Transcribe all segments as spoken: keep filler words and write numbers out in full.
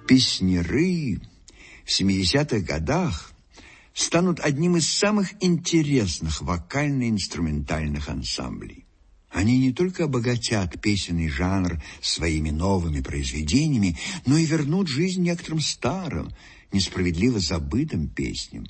Песняры в семидесятых годах станут одним из самых интересных вокально-инструментальных ансамблей. Они не только обогатят песенный жанр своими новыми произведениями, но и вернут жизнь некоторым старым, несправедливо забытым песням.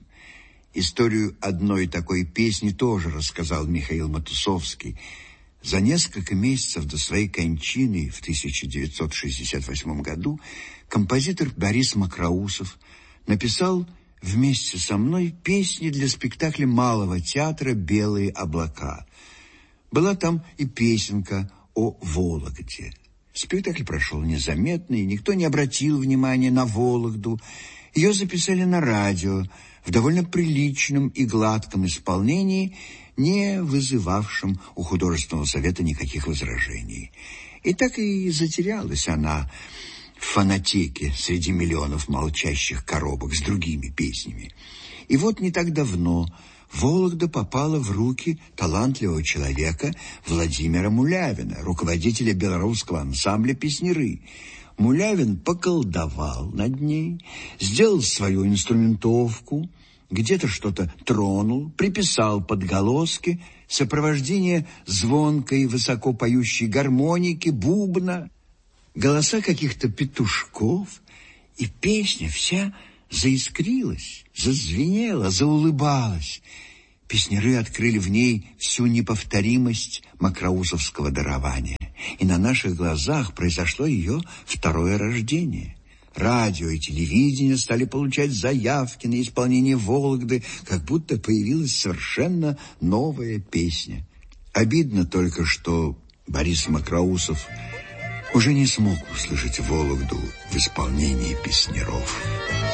Историю одной такой песни тоже рассказал Михаил Матусовский. За несколько месяцев до своей кончины в тысяча девятьсот шестьдесят восьмом году композитор Борис Мокроусов написал вместе со мной песни для спектакля Малого театра «Белые облака». Была там и песенка о Вологде. Спектакль прошел незаметно, и никто не обратил внимания на Вологду. Ее записали на радио в довольно приличном и гладком исполнении, не вызывавшем у художественного совета никаких возражений. И так и затерялась она в фонотеке среди миллионов молчащих коробок с другими песнями. И вот не так давно Вологда попала в руки талантливого человека Владимира Мулявина, руководителя белорусского ансамбля «Песняры». Мулявин поколдовал над ней, сделал свою инструментовку, где-то что-то тронул, приписал подголоски, сопровождение звонкой, высоко поющей гармоники, бубна, голоса каких-то петушков, и песня вся заискрилась, зазвенела, заулыбалась. Песняры открыли в ней всю неповторимость мокроусовского дарования, и на наших глазах произошло ее второе рождение. Радио и телевидение стали получать заявки на исполнение Вологды, как будто появилась совершенно новая песня. Обидно только, что Борис Мокроусов уже не смог услышать Вологду в исполнении песняров.